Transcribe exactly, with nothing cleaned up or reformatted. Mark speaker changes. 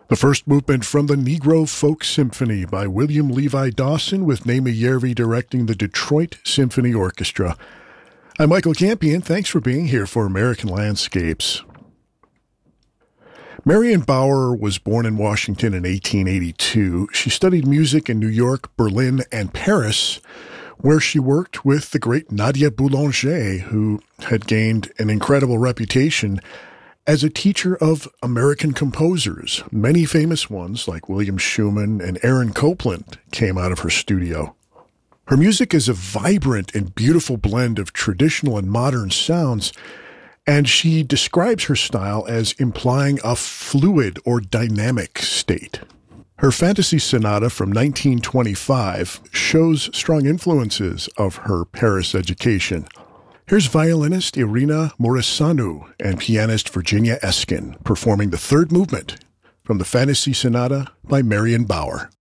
Speaker 1: The first movement from the Negro Folk Symphony by William Levi Dawson, with Naima Yervi directing the Detroit Symphony Orchestra. I'm Michael Campion. Thanks for being here for American Landscapes. Marion Bauer was born in Washington in eighteen eighty-two. She studied music in New York, Berlin, and Paris, where she worked with the great Nadia Boulanger, who had gained an incredible reputation as a teacher of American composers. Many famous ones, like William Schumann and Aaron Copland, came out of her studio. Her music is a vibrant and beautiful blend of traditional and modern sounds, and she describes her style as implying a fluid or dynamic state. Her Fantasy Sonata from nineteen twenty-five shows strong influences of her Paris education. Here's violinist Irina Mureșanu and pianist Virginia Eskin performing the third movement from the Fantasy Sonata by Marion Bauer.